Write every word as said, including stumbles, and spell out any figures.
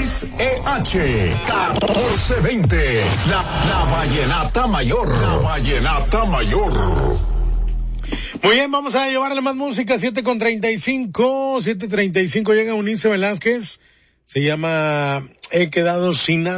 X E H catorce veinte. La, la Vallenata Mayor. La Vallenata Mayor. Muy bien, vamos a llevarle más música. siete con treinta y cinco, siete treinta y cinco llega Unice Velázquez. Se llama He quedado sin nada.